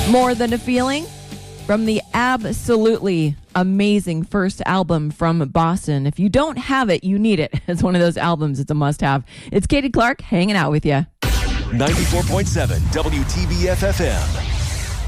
More Than a Feeling from the absolutely amazing first album from Boston. If you don't have it, you need it. It's one of those albums. It's a must-have. It's Katie Clark hanging out with you. 94.7 WTBF FM.